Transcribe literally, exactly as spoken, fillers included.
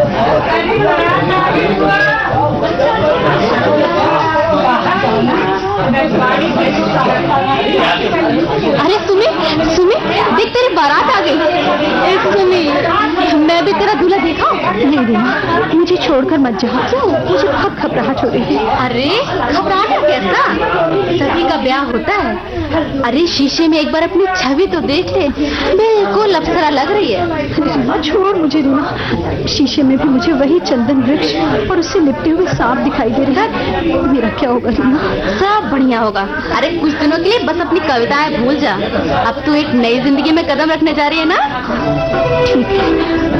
अरे सुमी, सुमी देख तेरी बारात आ गई। सुमी मैं भी तेरा दूल्हा देखा। नहीं रीमा, मुझे छोड़कर मत जाओ। क्यों? मुझे बहुत घबराहट हो रही है। अरे घबराहट कैसा, सभी का ब्याह होता है। अरे शीशे में एक बार अपनी छवि तो देख ले, बिल्कुल अप्सरा लग रही है। रीमा छोड़ मुझे रीमा, शीशे में भी मुझे वही चंदन वृक्ष और उससे लिपटे हुए सांप दिखाई दे रहे हैं। मेरा क्या होगा रीमा? सब बढ़िया होगा। अरे कुछ दिनों के लिए बस अपनी कविताएं भूल जा। अब तू एक नई जिंदगी में कदम रखने जा रही है ना। ठीक है।